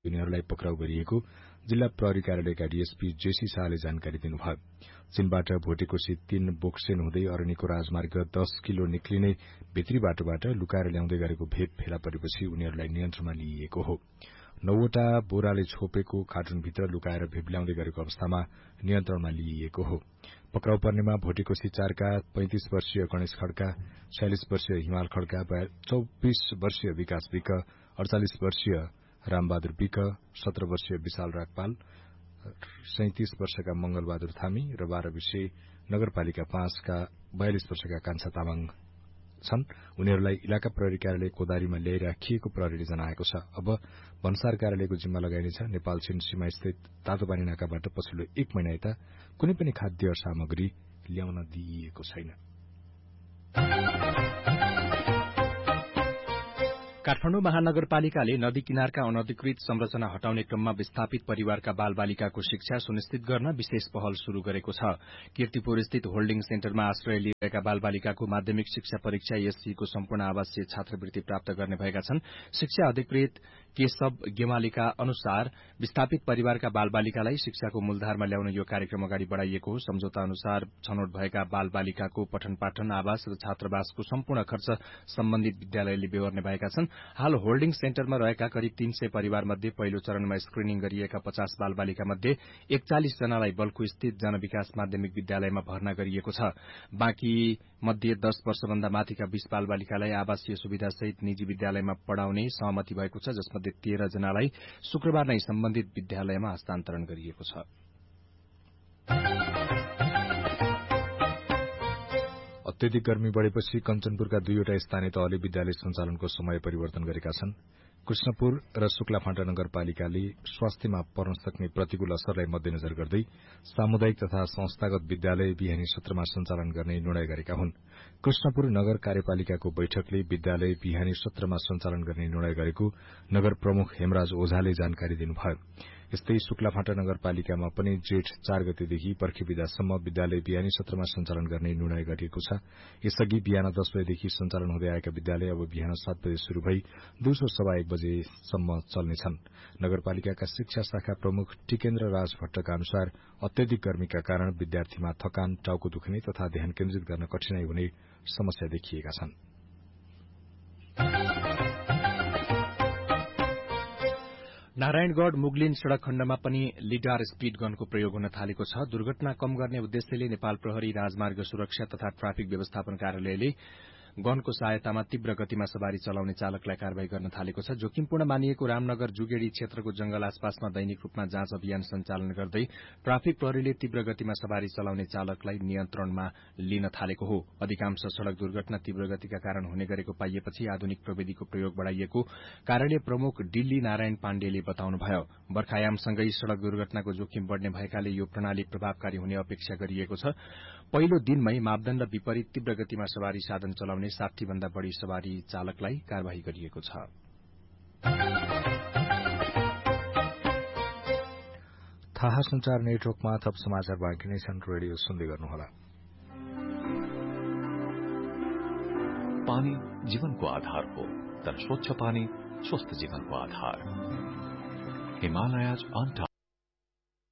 उनीहरूलाई पक्राउ गरिएको जिल्ला प्रहरी कार्यालयका डीएसपी जेसी शाहले जानकारी दिनुभयो। चीनबाट भोटेकोशी 3 बोक्सेन हुँदै अरनिको राजमार्ग 10 किलो निक्लिने भित्री बाटोबाट लुकाएर ल्याउँदै गरेको भेप फेला परेपछि उनीहरूलाई नियन्त्रणमा लिइएको हो। 9वटा बोराले छोपेको कार्टुनभित्र लुकाएर भेप ल्याउँदै गरेको अवस्थामा नियन्त्रणमा लिइएको हो। पक्राउ पर्नेमा भोटेकोशी 4 का 35 वर्षीय गणेश खड्का, 46 वर्षीय हिमाल खड्का, 24 वर्षीय विकास विक, 48 वर्षीय रामबहादुर विक, 17 वर्षीय विशाल रागपाल, 37 वर्षका मंगलबहादुर थामी र 12 वर्षीय नगरपालिका 5 का 42 वर्षका कान्छा तामाङ छन्। उनीहरूलाई इलाका प्रहरी कार्यालय कोदारीमा ल्याइ राखिएको प्रहरीले जनाएको छ। अब भन्सार कार्यालयको जिम्मा लगाइनेछ। नेपाल चीन सीमास्थित तातोपानी नाकाबाट पछिल्लो 1 महिना यता कुनै पनि खाद्य सामग्री ल्याउन दिइएको छैन। काठमाडौँ महानगरपालिकाले नदी किनारका अनधिकृत संरचना हटाउने क्रममा विस्थापित परिवारका बालबालिकाको शिक्षा सुनिश्चित गर्न विशेष पहल शुरू गरेको छ। कीर्तिपुर स्थित होल्डिङ सेन्टरमा आश्रय लिएका बालबालिकाको माध्यमिक शिक्षा परीक्षा एससीको सम्पूर्ण आवासीय छात्रवृत्ति प्राप्त गर्ने भएका छन्। शिक्षा अधिकृत केशव गेमालीका अनुसार विस्थापित परिवारका बालबालिकालाई शिक्षाको मूलधारमा ल्याउन यो कार्यक्रम अगाडि बढ़ाइएको हो। सम्झौता अनुसार छनौट भएका बालबालिकाको पठन पाठन, आवास र छात्रावासको सम्पूर्ण खर्च सम्बन्धित विद्यालयले बेहोर्ने भएका छन्। हाल होल्डिङ सेन्टरमा रहेका करिब 300 परिवार मध्ये पहिलो चरणमा स्क्रिनिङ गरिएका 50 बालबालिका मध्ये 41 जनालाई बल्खु स्थित जनविकास माध्यमिक विद्यालयमा भर्ना गरिएको छ। बाँकी मध्ये 10 वर्षभन्दा माथिका 20 बालबालिकालाई आवासीय सुविधासहित निजी विद्यालयमा पढ़ाउने सहमति भएको छ, जसमध्ये 13 जनालाई शुक्रबार नै सम्बन्धित विद्यालयमा हस्तान्तरण गरिएको छ। अत्यधिक गर्मी बढ़ेपछि कञ्चनपुरका 2वटा स्थानीय तहले विद्यालय सञ्चालनको समय परिवर्तन गरेका छन्। कृष्णपुर र शुक्लाफाँटा नगरपालिकाले स्वास्थ्यमा पर्न सक्ने प्रतिकूल असरलाई मध्यनजर गर्दै सामुदायिक तथा संस्थागत विद्यालय बिहानी सत्रमा सञ्चालन गर्ने निर्णय गरेका हुन्। कृष्णपुर नगर कार्यपालिकाको बैठकले विद्यालय बिहानी सत्रमा सञ्चालन गर्ने निर्णय गरेको नगर प्रमुख हेमराज ओझाले जानकारी दिनुभयो। यस्तै शुक्लाफाँटा नगरपालिकामा पनि जेठ 4 गतेदेखि पर्खे विदासम्म विद्यालय बिहानी सत्रमा सञ्चालन गर्ने निर्णय गरिएको छ। यसअघि बिहान 10 बजेदेखि सञ्चालन हुँदै आएका विद्यालय अब बिहान 7 बजे शुरू भई दिउँसो 1:15 बजेसम्म चल्नेछन्। नगरपालिकाका शिक्षा शाखा प्रमुख टिकेन्द्र राज भट्टका अनुसार अत्यधिक गर्मीका कारण विद्यार्थीमा थकान, टाउको दुख्ने तथा ध्यान केन्द्रित गर्न कठिनाई हुने समस्या देखिएका छन्। नारायणगढ़ मुगलिन सड़क खण्डमा पनि लिडार स्पीड गनको प्रयोग हुन थालेको छ। दुर्घटना कम गर्ने उद्देश्यले नेपाल प्रहरी राजमार्ग सुरक्षा तथा ट्राफिक व्यवस्थापन कार्यालयले गनको सहायतामा तीव्र गतिमा सवारी चलाउने चालकलाई कार्यवाही गर्न थालेको छ। जोखिमपूर्ण मानिएको रामनगर जुगेडी क्षेत्रको जंगल आसपासमा दैनिक रूपमा जाँच अभियान सञ्चालन गर्दै ट्राफिक प्रहरीले तीव्र गतिमा सवारी चलाउने चालकलाई नियन्त्रणमा लिन थालेको हो। अधिकांश सड़क दुर्घटना तीव्र गतिका कारण हुने गरेको पाइएपछि आधुनिक प्रविधिको प्रयोग बढ़ाइएको कार्यालय प्रमुख डिल्ली नारायण पाण्डेले बताउनुभयो। बर्खायामसँगै सड़क दुर्घटनाको जोखिम बढ़ने भएकाले यो प्रणाली प्रभावकारी हुने अपेक्षा गरिएको छ। पहिलो दिनमै मापदण्ड विपरीत तीव्र गतिमा सवारी साधन चलाउने 60 भन्दा बढ़ी सवारी चालकलाई कार्यवाही गरिएको छ। थाहा संचार नेटवर्कमा थप समाचार बाँकी नै छन्। रेडियो सुन्दै गर्नुहोला। पानी जीवनको आधार हो, तर स्वच्छ पानी स्वस्थ जीवनको आधार। हिमालयज